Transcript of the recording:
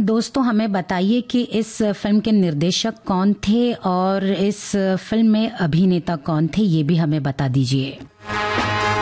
दोस्तों हमें बताइए कि इस फिल्म के निर्देशक कौन थे और इस फिल्म में अभिनेता कौन थे, ये भी हमें बता दीजिए।